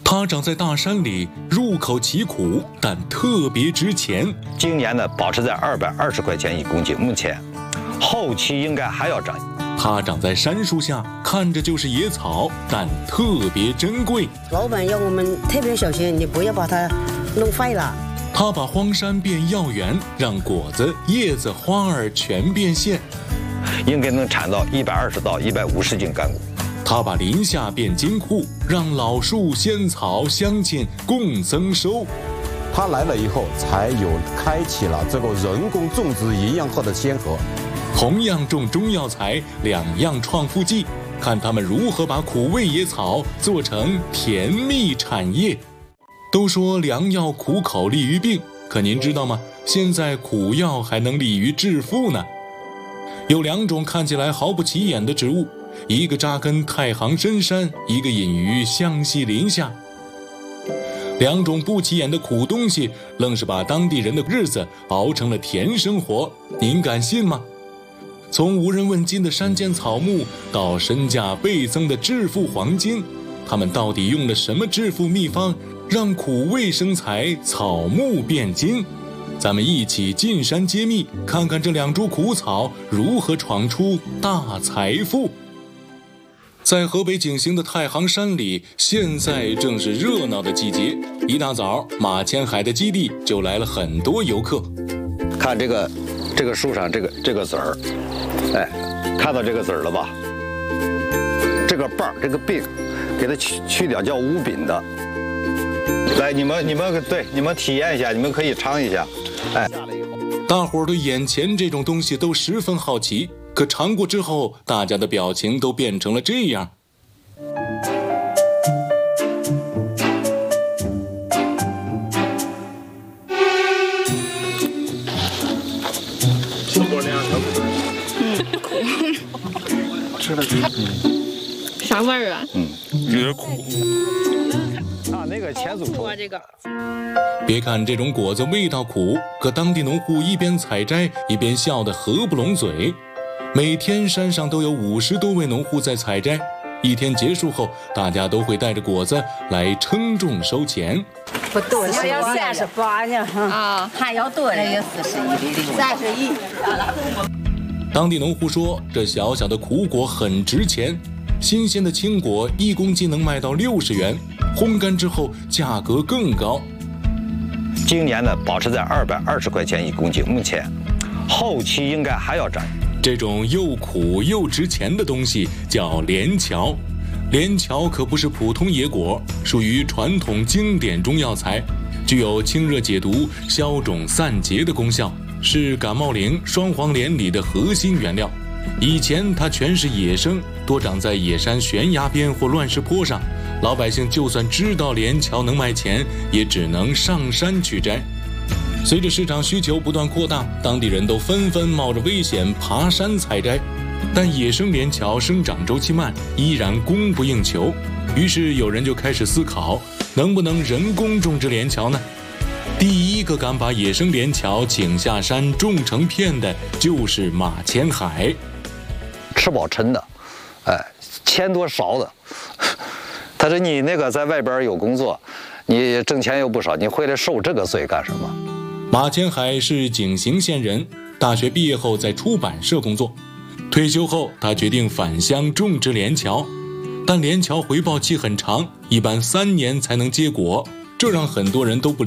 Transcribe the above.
它长在大山里，入口奇苦，但特别值钱。 今年呢，保持在220块钱1公斤，目前，后期应该还要涨。 它长在杉树下，看着就是野草，但特别珍贵。 老板要我们特别小心，你不要把它弄坏了。 它把荒山变药园，让果子、叶子、花儿全变现， 应该能产到120到150斤干果。 它把林下变金库，让老树、仙草、乡亲共增收。 它来了以后，才有开启了这个人工种植营养课的先河。 同样种中药材，两样创富计，看他们如何把苦味野草做成甜蜜产业。都说良药苦口利于病，可您知道吗？现在苦药还能利于致富呢。有2种看起来毫不起眼的植物，一个扎根太行深山，一个隐于湘西林下。2种不起眼的苦东西，愣是把当地人的日子熬成了甜生活，您敢信吗？从无人问津的山间草木，到身价倍增的致富黄金，他们到底用了什么致富秘方，让苦味生财，草木变金？咱们一起进山揭秘，看看这2株苦草如何闯出大财富。在河北景行的太行山里，现在正是热闹的季节。一大早，马千海的基地就来了很多游客。 看这个树上这个籽儿，哎，看到这个籽儿了吧？这个瓣儿这个柄，给它去掉叫无柄的。来，你们体验一下，你们可以尝一下。哎， 大伙儿对眼前这种东西都十分好奇，可尝过之后，大家的表情都变成了这样。 吃了啥味儿啊？ 有点苦。 啊，那个前祖说这个。 别看这种果子味道苦，可当地农户一边采摘一边笑得合不拢嘴。每天山上都有50多位农户在采摘，一天结束后，大家都会带着果子来称重收钱。 不多，我要38呢啊，还要多嘞，也41，31。 当地农户说，这小小的苦果很值钱，新鲜的青果1公斤能卖到60元，烘干之后价格更高。 今年呢，保持在220块钱1公斤，目前，后期应该还要涨。 这种又苦又值钱的东西叫连翘。连翘可不是普通野果，属于传统经典中药材，具有清热解毒、消肿散结的功效，是感冒灵、双黄连里的核心原料。以前它全是野生，多长在野山悬崖边或乱石坡上，老百姓就算知道连翘能卖钱，也只能上山去摘。随着市场需求不断扩大，当地人都纷纷冒着危险爬山采摘。但野生连翘生长周期慢，依然供不应求。于是有人就开始思考，能不能人工种植连翘呢？第一个敢把野生连翘请下山种成片的就是马千海。 吃饱撑的，哎，钱多少的。他说你那个在外边有工作，你挣钱又不少，你回来受这个罪干什么？ 马千海是景行县人，大学毕业后在出版社工作。退休后，他决定返乡种植连翘，但连翘回报期很长，一般3年才能结果，这让很多人都不理解。